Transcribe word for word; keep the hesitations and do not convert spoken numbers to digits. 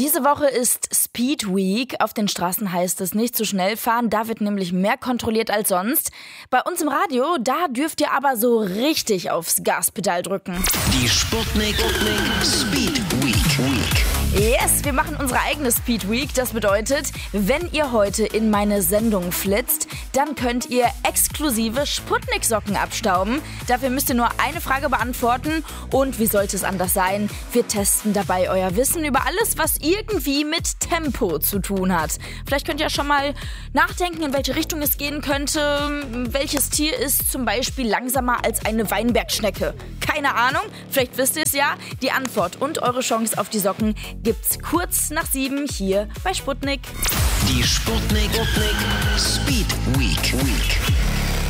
Diese Woche ist Speed Week. Auf den Straßen heißt es nicht zu schnell fahren, da wird nämlich mehr kontrolliert als sonst. Bei uns im Radio, da dürft ihr aber so richtig aufs Gaspedal drücken. Die Sputnik Speed Week. Week. Yes, wir machen unsere eigene Speed Week. Das bedeutet, wenn ihr heute in meine Sendung flitzt, dann könnt ihr exklusive Sputnik-Socken abstauben. Dafür müsst ihr nur eine Frage beantworten. Und wie sollte es anders sein? Wir testen dabei euer Wissen über alles, was irgendwie mit Tempo zu tun hat. Vielleicht könnt ihr ja schon mal nachdenken, in welche Richtung es gehen könnte. Welches Tier ist zum Beispiel langsamer als eine Weinbergschnecke? Keine Ahnung, vielleicht wisst ihr es ja. Die Antwort und eure Chance auf die Socken gibt's kurz nach sieben hier bei Sputnik. Die Sputnik Speed Week. Week.